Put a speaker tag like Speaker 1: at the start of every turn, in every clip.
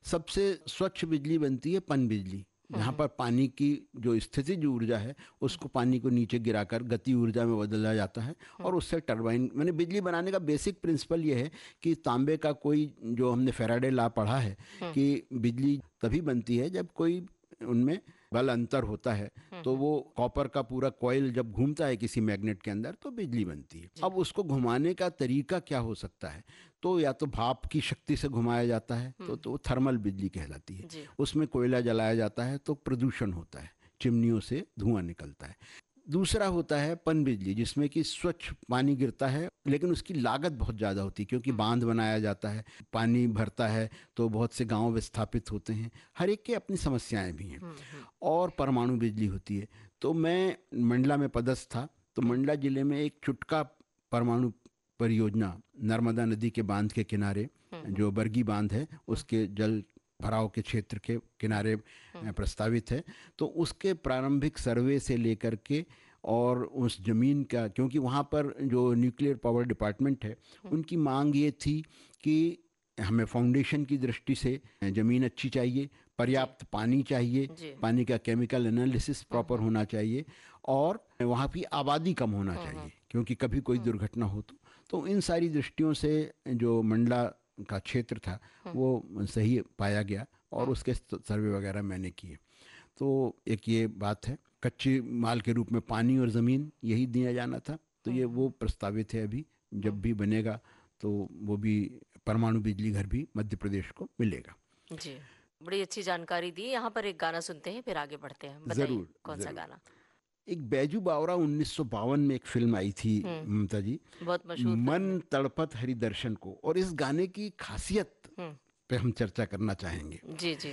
Speaker 1: सबसे स्वच्छ बिजली बनती है पन बिजली, जहाँ पर पानी की जो स्थितिज ऊर्जा है उसको पानी को नीचे गिराकर गति ऊर्जा में बदला जाता है और उससे टरबाइन, मैंने बिजली बनाने का बेसिक प्रिंसिपल ये है कि तांबे का कोई, जो हमने फैराडे लॉ पढ़ा है कि बिजली तभी बनती है जब कोई उनमें बल अंतर होता है, तो वो कॉपर का पूरा कॉइल जब घूमता है किसी मैग्नेट के अंदर तो बिजली बनती है। अब उसको घुमाने का तरीका क्या हो सकता है, तो या तो भाप की शक्ति से घुमाया जाता है तो थर्मल बिजली कहलाती है। उसमें कोयला जलाया जाता है तो प्रदूषण होता है, चिमनियों से धुआं निकलता है। दूसरा होता है पन बिजली, जिसमें कि स्वच्छ पानी गिरता है लेकिन उसकी लागत बहुत ज़्यादा होती है, क्योंकि बांध बनाया जाता है, पानी भरता है तो बहुत से गांव विस्थापित होते हैं, हर एक के अपनी समस्याएं भी हैं। और परमाणु बिजली होती है। तो मैं मंडला में पदस्थ था, तो मंडला जिले में एक चुटका परमाणु परियोजना नर्मदा नदी के बांध के किनारे, जो बरगी बांध है उसके जल भराव के क्षेत्र के किनारे प्रस्तावित है। तो उसके प्रारंभिक सर्वे से लेकर के और उस जमीन का, क्योंकि वहाँ पर जो न्यूक्लियर पावर डिपार्टमेंट है उनकी मांग ये थी कि हमें फाउंडेशन की दृष्टि से ज़मीन अच्छी चाहिए, पर्याप्त पानी चाहिए, पानी का केमिकल एनालिसिस प्रॉपर होना चाहिए और वहाँ की आबादी कम होना चाहिए, क्योंकि कभी कोई दुर्घटना हो तो इन सारी दृष्टियों से जो मंडला का क्षेत्र था वो सही पाया गया और उसके सर्वे वगैरह मैंने किए। तो एक ये बात है, कच्चे माल के रूप में पानी और ज़मीन यही दिया जाना था, तो ये वो प्रस्तावित है। अभी जब भी बनेगा तो वो भी परमाणु बिजली घर भी मध्य प्रदेश को मिलेगा।
Speaker 2: जी, बड़ी अच्छी जानकारी दी। यहाँ पर एक गाना सुनते हैं फिर आगे बढ़ते हैं। बताइए
Speaker 1: जरूर,
Speaker 2: कौन सा गाना?
Speaker 1: एक बैजू बावरा 1952 में एक फिल्म आई थी ममता जी,
Speaker 2: बहुत मशहूर फिल्म है।
Speaker 1: मन तड़पत हरि दर्शन को, और इस गाने की खासियत पे हम चर्चा करना चाहेंगे।
Speaker 2: जी जी।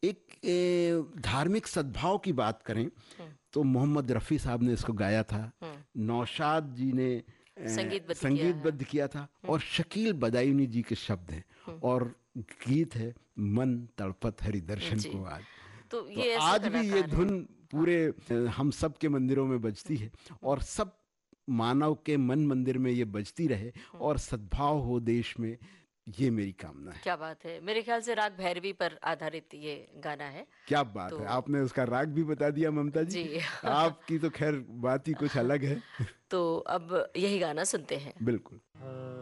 Speaker 1: एक धार्मिक सद्भाव की बात करें तो मोहम्मद रफ़ी साहब ने इसको गाया था, नौशाद जी ने संगीतबद्ध किया था और शकील बदायूनी जी के शब्द हैं और गीत है मन तड़पत हरि दर्शन को। आज
Speaker 2: तो
Speaker 1: तो
Speaker 2: ये
Speaker 1: आज भी ये धुन पूरे हम सब के मंदिरों में बजती है और सब मानव के मन मंदिर में ये बजती रहे और सद्भाव हो देश में, ये मेरी कामना है।
Speaker 2: क्या बात है। मेरे ख्याल से राग भैरवी पर आधारित ये गाना है।
Speaker 1: क्या बात है, आपने उसका राग भी बता दिया ममता जी। आपकी तो खैर बात ही कुछ अलग है।
Speaker 2: तो अब यही गाना सुनते हैं।
Speaker 1: बिल्कुल।